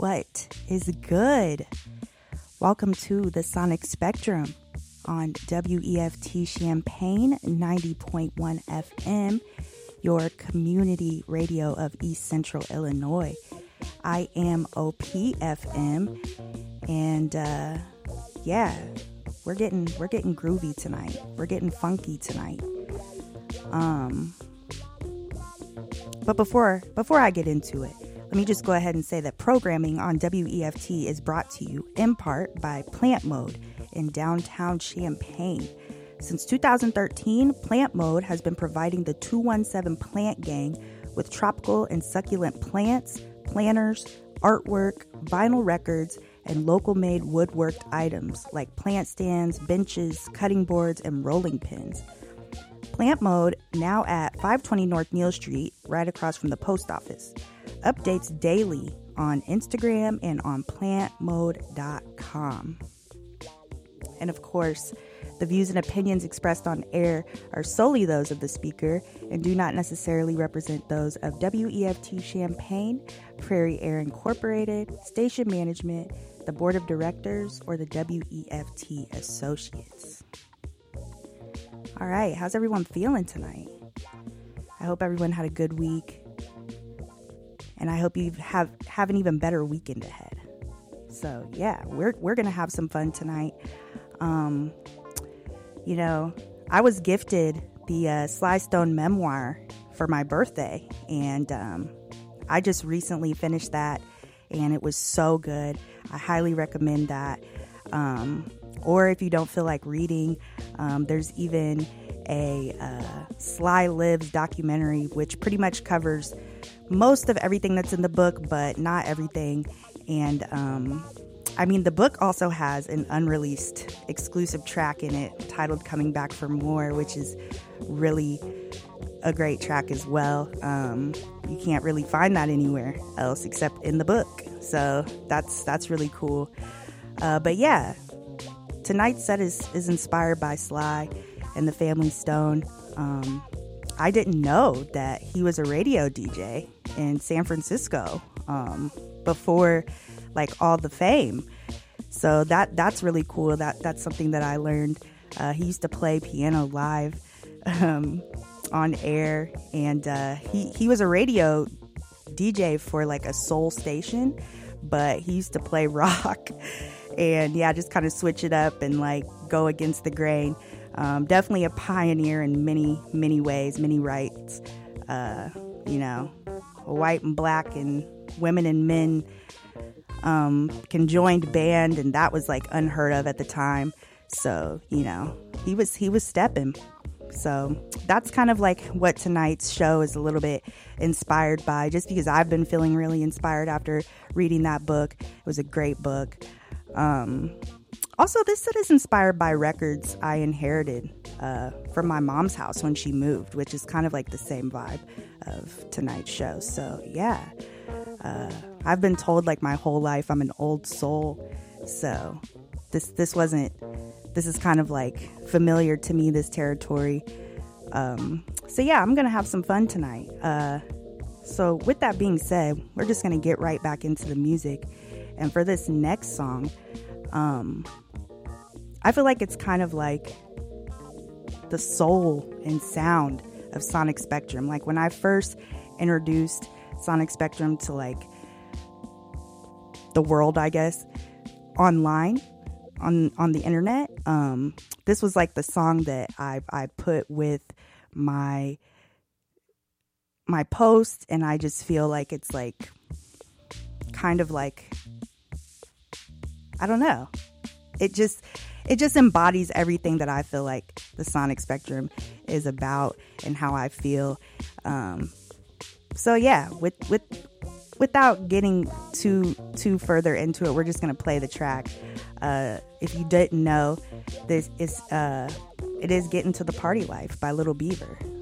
What is good? Welcome to the Sonic Spectrum on WEFT Champaign 90.1 FM, your community radio of East Central Illinois. I am OPFM, and we're getting groovy tonight. We're getting funky tonight. But before I get into it, let me just go ahead and say that programming on WEFT is brought to you in part by Plant Mode in downtown Champaign. Since 2013, Plant Mode has been providing the 217 Plant Gang with tropical and succulent plants, planters, artwork, vinyl records, and local-made woodworked items like plant stands, benches, cutting boards, and rolling pins. Plant Mode, now at 520 North Neal Street, right across from the post office. Updates daily on Instagram and on plantmode.com. And of course, the views and opinions expressed on air are solely those of the speaker and do not necessarily represent those of WEFT Champaign, Prairie Air Incorporated, station management, the board of directors, or the WEFT associates. All right, how's everyone feeling tonight? I hope everyone had a good week. And I hope you have an even better weekend ahead. So yeah, we're gonna have some fun tonight. I was gifted the Sly Stone memoir for my birthday, and I just recently finished that, and it was so good. I highly recommend that. Or if you don't feel like reading, there's even a Sly Lives documentary, which pretty much covers most of everything that's in the book, but not everything. And the book also has an unreleased exclusive track in it titled Coming Back for More, which is really a great track as well. You can't really find that anywhere else except in the book. So that's really cool. But yeah, tonight's set is inspired by Sly and the Family Stone. I didn't know that he was a radio DJ in San Francisco before all the fame. So that's really cool. That's something that I learned. He used to play piano live on air, and he was a radio DJ for a soul station, but he used to play rock and just kind of switch it up and go against the grain. Definitely a pioneer in many ways, many rights. White and black and women and men conjoined band, and that was unheard of at the time. So he was stepping. So that's kind of what tonight's show is a little bit inspired by, just because I've been feeling really inspired after reading that book. It was a great book. Also, this set is inspired by records I inherited from my mom's house when she moved, which is kind of the same vibe of tonight's show. So yeah, I've been told my whole life I'm an old soul. So this is kind of familiar to me, this territory. So yeah, I'm gonna have some fun tonight. So with that being said, we're just gonna get right back into the music. And for this next song, I feel it's kind of the soul and sound of Sonic Spectrum. When I first introduced Sonic Spectrum to the world, I guess, online on the internet, this was the song that I put with my post, and I just feel it's kind of I don't know. It just embodies everything that I feel the Sonic Spectrum is about and how I feel. So yeah, without getting too further into it, we're just gonna play the track. If you didn't know, it is "Getting to the Party Life" by Little Beaver.